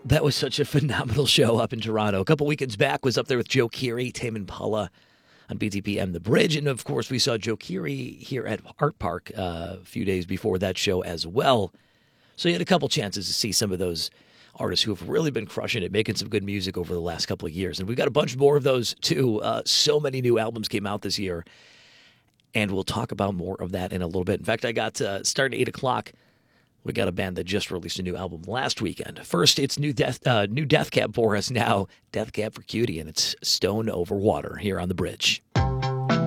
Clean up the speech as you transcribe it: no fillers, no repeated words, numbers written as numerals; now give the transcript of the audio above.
That was such a phenomenal show up in Toronto. A couple weekends back was up there with Joe Keery, Tame Impala on BTPM The Bridge. And of course, we saw Joe Keery here at Art Park a few days before that show as well. So you had a couple chances to see some of those artists who have really been crushing it, making some good music over the last couple of years. And we've got a bunch more of those too. So many new albums came out this year. And we'll talk about more of that in a little bit. In fact, I got starting at 8 o'clock. We got a band that just released a new album last weekend. First, it's new Death Cab for us now, Death Cab for Cutie, and it's Stone Over Water here on The Bridge.